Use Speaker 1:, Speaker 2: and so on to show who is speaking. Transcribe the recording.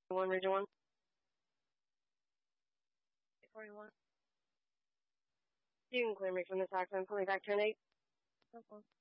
Speaker 1: One, region 1. 41. You can clear me from this accident. Put me back to an 8.